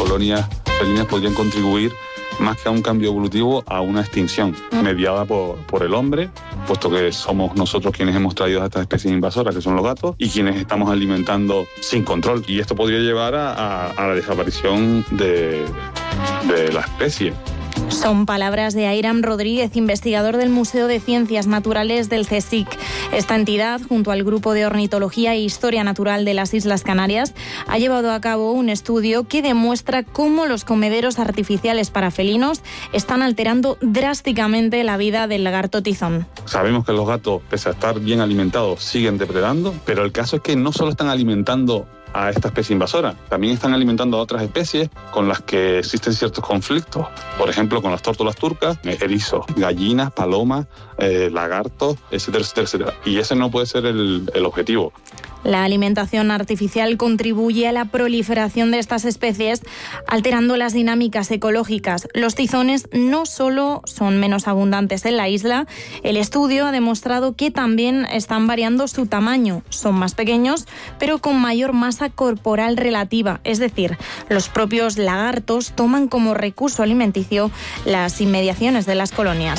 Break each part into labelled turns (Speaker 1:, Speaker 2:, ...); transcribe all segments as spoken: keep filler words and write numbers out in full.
Speaker 1: colonias felinas podrían contribuir más que a un cambio evolutivo, a una extinción mediada por, por el hombre, puesto que somos nosotros quienes hemos traído a estas especies invasoras, que son los gatos, y quienes estamos alimentando sin control. Y esto podría llevar a, a, a la desaparición de, de la especie.
Speaker 2: Son palabras de Airam Rodríguez, investigador del Museo de Ciencias Naturales del CSIC. Esta entidad, junto al Grupo de Ornitología e Historia Natural de las Islas Canarias, ha llevado a cabo un estudio que demuestra cómo los comederos artificiales para felinos están alterando drásticamente la vida del lagarto tizón.
Speaker 1: Sabemos que los gatos, pese a estar bien alimentados, siguen depredando, pero el caso es que no solo están alimentando a esta especie invasora, también están alimentando a otras especies con las que existen ciertos conflictos, por ejemplo con las tórtolas turcas, erizos, gallinas, palomas, eh, lagartos, etcétera, etcétera, etcétera. Y ese no puede ser el, el objetivo.
Speaker 2: La alimentación artificial contribuye a la proliferación de estas especies, alterando las dinámicas ecológicas. Los tizones no solo son menos abundantes en la isla, el estudio ha demostrado que también están variando su tamaño. Son más pequeños, pero con mayor masa corporal relativa. Es decir, los propios lagartos toman como recurso alimenticio las inmediaciones de las colonias.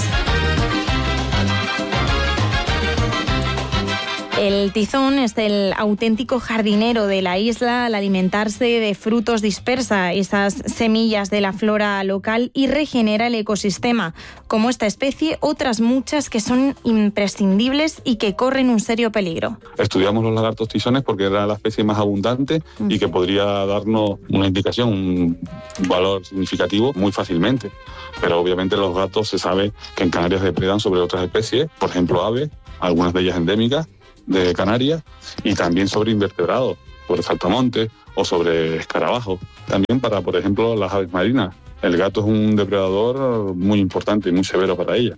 Speaker 2: El tizón es el auténtico jardinero de la isla. Al alimentarse de frutos dispersa esas semillas de la flora local y regenera el ecosistema. Como esta especie, otras muchas que son imprescindibles y que corren un serio peligro.
Speaker 1: Estudiamos los lagartos tizones porque era la especie más abundante y que podría darnos una indicación, un valor significativo muy fácilmente. Pero obviamente los gatos se sabe que en Canarias depredan sobre otras especies, por ejemplo aves, algunas de ellas endémicas de Canarias, y también sobre invertebrados, sobre saltamontes o sobre escarabajos. También para, por ejemplo, las aves marinas. El gato es un depredador muy importante y muy severo para ellas.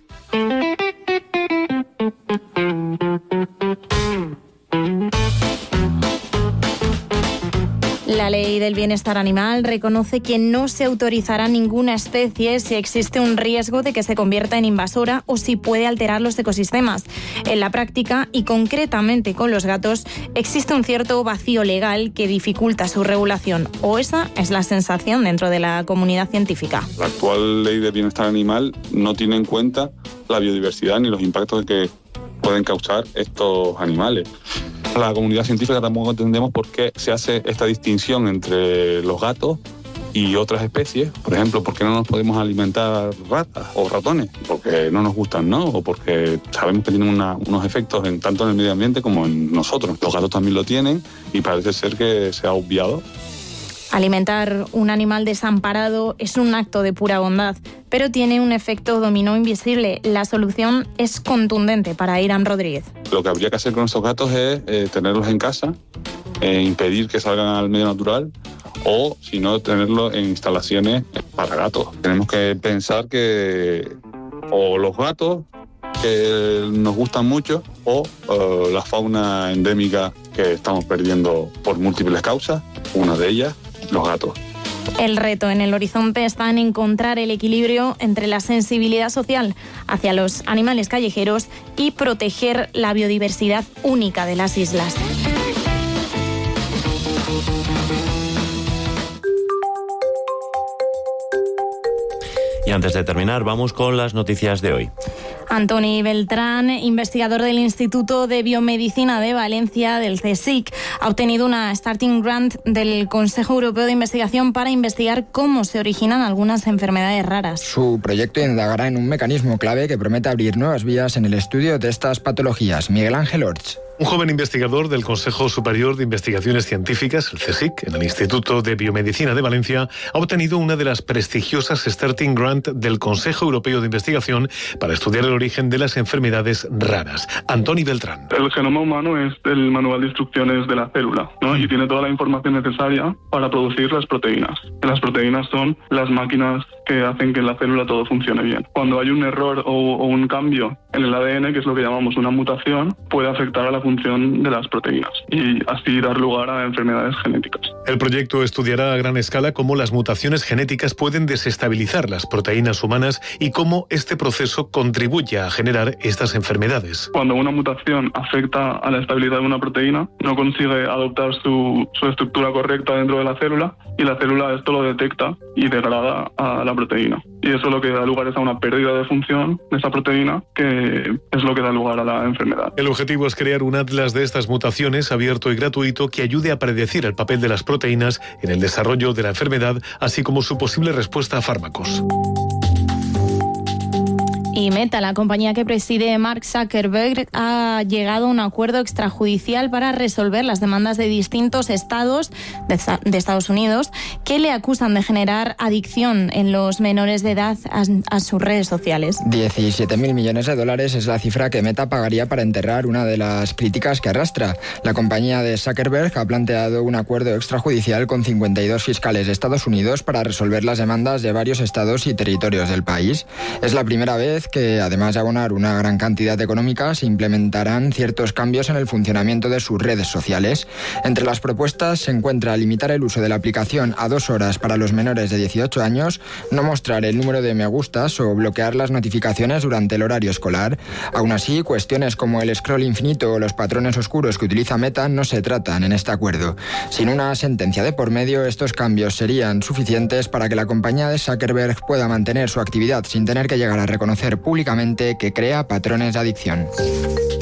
Speaker 2: La Ley del Bienestar Animal reconoce que no se autorizará ninguna especie si existe un riesgo de que se convierta en invasora o si puede alterar los ecosistemas. En la práctica, y concretamente con los gatos, existe un cierto vacío legal que dificulta su regulación, o esa es la sensación dentro de la comunidad científica.
Speaker 1: La actual Ley del Bienestar Animal no tiene en cuenta la biodiversidad ni los impactos que pueden causar estos animales. La comunidad científica tampoco entendemos por qué se hace esta distinción entre los gatos y otras especies. Por ejemplo, ¿por qué no nos podemos alimentar ratas o ratones? Porque no nos gustan, ¿no? O porque sabemos que tienen una, unos efectos en, tanto en el medio ambiente como en nosotros. Los gatos también lo tienen y parece ser que se ha obviado.
Speaker 2: Alimentar un animal desamparado es un acto de pura bondad, pero tiene un efecto dominó invisible. La solución es contundente para Airam Rodríguez.
Speaker 1: Lo que habría que hacer con estos gatos es eh, tenerlos en casa, eh, impedir que salgan al medio natural, o si no, tenerlos en instalaciones para gatos. Tenemos que pensar que o los gatos, que nos gustan mucho, o uh, la fauna endémica que estamos perdiendo por múltiples causas, una de ellas, los gatos.
Speaker 2: El reto en el horizonte está en encontrar el equilibrio entre la sensibilidad social hacia los animales callejeros y proteger la biodiversidad única de las islas.
Speaker 3: Y antes de terminar, vamos con las noticias de hoy.
Speaker 2: Antoni Beltrán, investigador del Instituto de Biomedicina de Valencia, del CSIC, ha obtenido una Starting Grant del Consejo Europeo de Investigación para investigar cómo se originan algunas enfermedades raras.
Speaker 4: Su proyecto indagará en un mecanismo clave que promete abrir nuevas vías en el estudio de estas patologías. Miguel Ángel Orts.
Speaker 5: Un joven investigador del Consejo Superior de Investigaciones Científicas, el CSIC, en el Instituto de Biomedicina de Valencia, ha obtenido una de las prestigiosas Starting Grant del Consejo Europeo de Investigación para estudiar el origen de las enfermedades raras. Antoni Beltrán.
Speaker 6: El genoma humano es el manual de instrucciones de la célula, ¿no? Y tiene toda la información necesaria para producir las proteínas. Las proteínas son las máquinas que hacen que en la célula todo funcione bien. Cuando hay un error o, o un cambio en el A D N, que es lo que llamamos una mutación, puede afectar a la función de las proteínas y así dar lugar a enfermedades genéticas.
Speaker 5: El proyecto estudiará a gran escala cómo las mutaciones genéticas pueden desestabilizar las proteínas humanas y cómo este proceso contribuye a generar estas enfermedades.
Speaker 6: Cuando una mutación afecta a la estabilidad de una proteína, no consigue adoptar su, su estructura correcta dentro de la célula y la célula esto lo detecta y degrada a la proteína. Y eso lo que da lugar es a una pérdida de función de esa proteína, que es lo que da lugar a la enfermedad.
Speaker 5: El objetivo es crear un atlas de estas mutaciones abierto y gratuito que ayude a predecir el papel de las proteínas en el desarrollo de la enfermedad, así como su posible respuesta a fármacos.
Speaker 2: Y Meta, la compañía que preside Mark Zuckerberg, ha llegado a un acuerdo extrajudicial para resolver las demandas de distintos estados de Estados Unidos que le acusan de generar adicción en los menores de edad a, a sus redes sociales.
Speaker 4: diecisiete mil millones de dólares es la cifra que Meta pagaría para enterrar una de las críticas que arrastra. La compañía de Zuckerberg ha planteado un acuerdo extrajudicial con cincuenta y dos fiscales de Estados Unidos para resolver las demandas de varios estados y territorios del país. Es la primera vez que, además de abonar una gran cantidad económica, se implementarán ciertos cambios en el funcionamiento de sus redes sociales. Entre las propuestas se encuentra limitar el uso de la aplicación a dos horas para los menores de dieciocho años, no mostrar el número de me gustas o bloquear las notificaciones durante el horario escolar. Aún así, cuestiones como el scroll infinito o los patrones oscuros que utiliza Meta no se tratan en este acuerdo. Sin una sentencia de por medio, estos cambios serían suficientes para que la compañía de Zuckerberg pueda mantener su actividad sin tener que llegar a reconocer públicamente que crea patrones de adicción.